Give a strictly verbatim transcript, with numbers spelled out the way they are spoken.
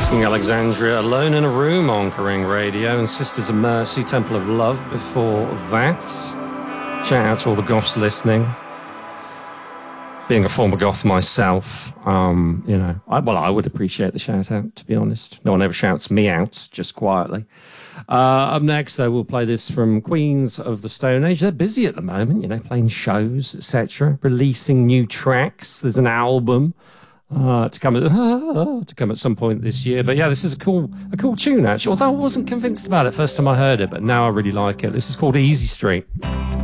Asking Alexandria, Alone in a Room on Kerrang Radio, and Sisters of Mercy, Temple of Love before that. Shout out to all the goths listening. Being a former goth myself, um, you know, I, well, I would appreciate the shout out, to be honest. No one ever shouts me out, just quietly. Uh, up next, though, we'll play this from Queens of the Stone Age. They're busy at the moment, you know, playing shows, et cetera, releasing new tracks. There's an album uh, to come at, uh, to come at some point this year. But yeah, this is a cool, a cool tune actually. Although I wasn't convinced about it first time I heard it, but now I really like it. This is called Easy Street.